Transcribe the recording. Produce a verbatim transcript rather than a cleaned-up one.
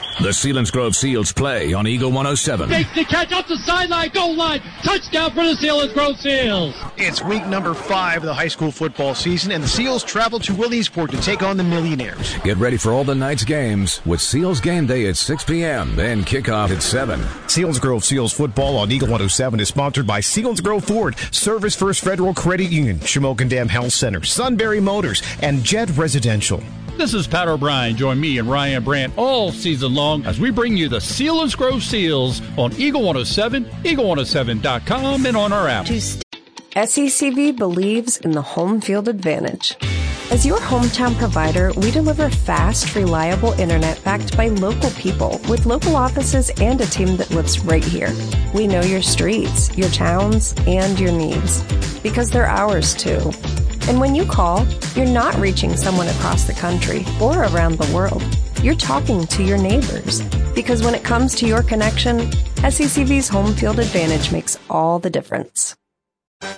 The Selinsgrove Seals play on Eagle one oh seven. Makes the catch up the sideline, goal line. Touchdown for the Selinsgrove Seals. It's week number five of the high school football season, and the Seals travel to Williamsport to take on the Millionaires. Get ready for all the night's games with Seals Game Day at six p.m. Then kickoff at seven. Selinsgrove Seals football on Eagle one oh seven is sponsored by Selinsgrove Ford, Service First Federal Credit Union, Shamokin Dam Health Center, Sunbury Motors, and Jet Residential. This is Pat O'Brien. Join me and Ryan Brandt all season long as we bring you the Selinsgrove Seals on Eagle one oh seven, eagle one oh seven dot com, and on our app. S E C V believes in the home field advantage. As your hometown provider, we deliver fast, reliable internet backed by local people with local offices and a team that lives right here. We know your streets, your towns, and your needs because they're ours too. And when you call, you're not reaching someone across the country or around the world. You're talking to your neighbors. Because when it comes to your connection, S E C V's home field advantage makes all the difference.